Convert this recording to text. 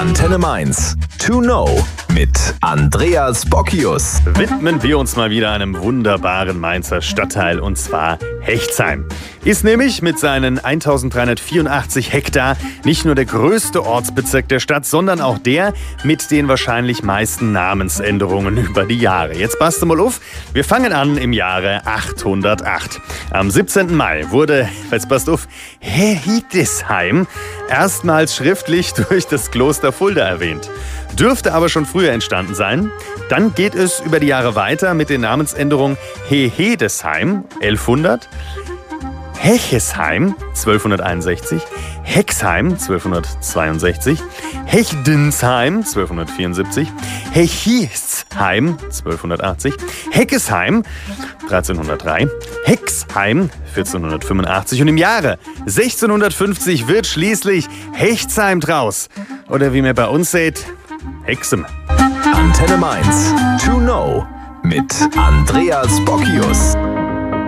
Antenne Mainz. To know mit Andreas Bockius. Widmen wir uns mal wieder einem wunderbaren Mainzer Stadtteil, und zwar Hechtsheim. Ist nämlich mit seinen 1384 Hektar nicht nur der größte Ortsbezirk der Stadt, sondern auch der mit den wahrscheinlich meisten Namensänderungen über die Jahre. Jetzt passt mal auf, wir fangen an im Jahre 808. Am 17. Mai wurde, jetzt passt auf, Hechtsheim erstmals schriftlich durch das Kloster Fulda erwähnt. Dürfte aber schon früher entstanden sein. Dann geht es über die Jahre weiter mit den Namensänderungen Hehedesheim 1100, Hechesheim 1261, Hexheim 1262, Hechdensheim 1274, Hechisheim 1280, Heckesheim 1303, Hexheim 1485 und im Jahre 1650 wird schließlich Hechtsheim draus. Oder wie man bei uns sagt, Hexem. Antenne Mainz. To know mit Andreas Bockius.